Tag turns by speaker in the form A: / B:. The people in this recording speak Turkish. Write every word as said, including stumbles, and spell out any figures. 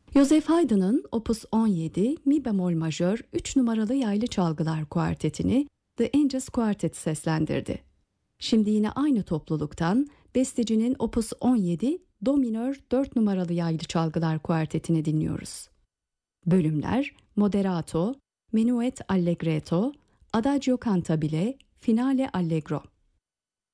A: Joseph Haydn'ın Opus on yedi Mi bemol majör üç numaralı yaylı çalgılar kuartetini The Angels Quartet seslendirdi. Şimdi yine aynı topluluktan bestecinin Opus on yedi Do minör dört numaralı yaylı çalgılar kuartetini dinliyoruz. Bölümler Moderato, Menuet Allegretto, Adagio cantabile, Finale Allegro.